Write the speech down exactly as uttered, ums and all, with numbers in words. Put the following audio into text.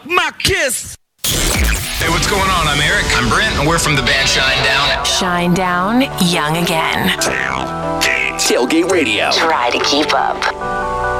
my kiss. Hey, what's going on? I'm Eric. I'm Brent, and we're from the band Shine Down. Shine Down, young again. Tailgate Radio. Try to keep up.